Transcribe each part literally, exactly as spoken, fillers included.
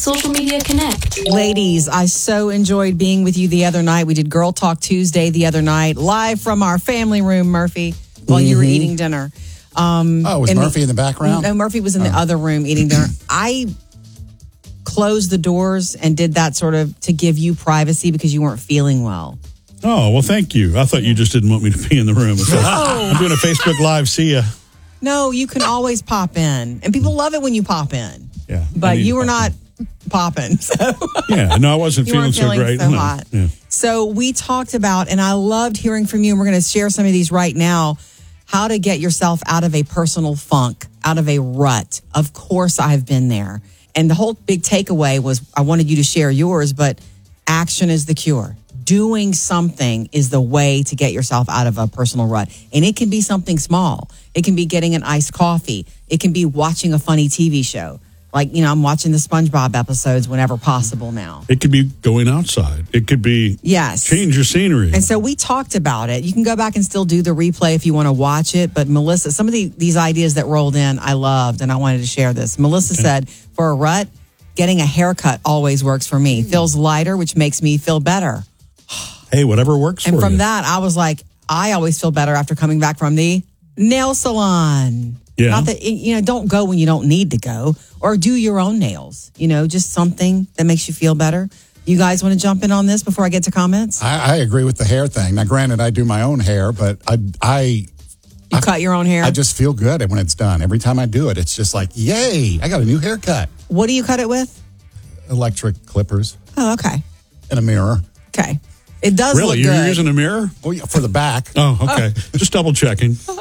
Social Media Connect. Ladies, I so enjoyed being with you the other night. We did Girl Talk Tuesday the other night, live from our family room, Murphy, while mm-hmm. you were eating dinner. Um, oh, was Murphy the, in the background? No, Murphy was in oh. the other room eating dinner. I closed the doors and did that sort of to give you privacy because you weren't feeling well. Oh, well, thank you. I thought you just didn't want me to be in the room. So no. I'm doing a Facebook Live. See ya. No, you can always pop in. And people love it when you pop in. Yeah. But you were not in. popping. So. Yeah, no, I wasn't you feeling, feeling so great. So no. hot. Yeah. So we talked about, and I loved hearing from you, and we're going to share some of these right now, how to get yourself out of a personal funk, out of a rut. Of course, I've been there. And the whole big takeaway was I wanted you to share yours, but action is the cure. Doing something is the way to get yourself out of a personal rut. And it can be something small. It can be getting an iced coffee. It can be watching a funny T V show. Like, you know, I'm watching the SpongeBob episodes whenever possible now. It could be going outside. It could be yes. change your scenery. And so we talked about it. You can go back and still do the replay if you want to watch it. But Melissa, some of the, these ideas that rolled in, I loved, and I wanted to share this. Melissa okay. said, for a rut, getting a haircut always works for me. Feels lighter, which makes me feel better. Hey, whatever works and for you. And from that, I was like, I always feel better after coming back from the nail salon. Yeah. Not that, you know, don't go when you don't need to go, or do your own nails, you know, just something that makes you feel better. You guys want to jump in on this before I get to comments? I, I agree with the hair thing. Now, granted, I do my own hair, but I, I, you I, cut your own hair? I just feel good when it's done. Every time I do it, it's just like, yay, I got a new haircut. What do you cut it with? Electric clippers. Oh, okay. And a mirror. Okay. It does really? look good. You're using a mirror? Oh, yeah, for the back. Oh, okay. Just double checking. Yeah.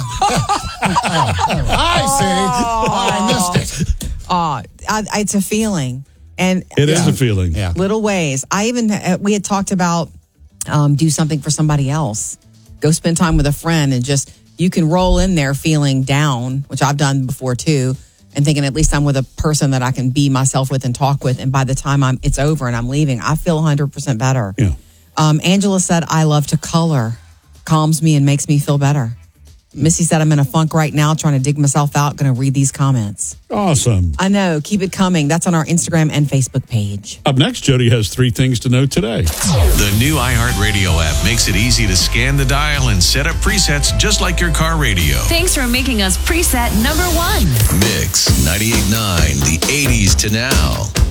I see. Oh, I missed it. Oh, I, it's a feeling. And it yeah, is a feeling. Yeah. Little ways. I even, we had talked about um, do something for somebody else. Go spend time with a friend and just, you can roll in there feeling down, which I've done before too, and thinking at least I'm with a person that I can be myself with and talk with. And by the time I'm it's over and I'm leaving, I feel one hundred percent better. Yeah. Um, Angela said, I love to color. Calms me and makes me feel better. Missy said, I'm in a funk right now, trying to dig myself out. Going to read these comments. Awesome. I know. Keep it coming. That's on our Instagram and Facebook page. Up next, Jody has three things to know today. The new iHeartRadio app makes it easy to scan the dial and set up presets just like your car radio. Thanks for making us preset number one. Mix ninety-eight point nine, the eighties to now.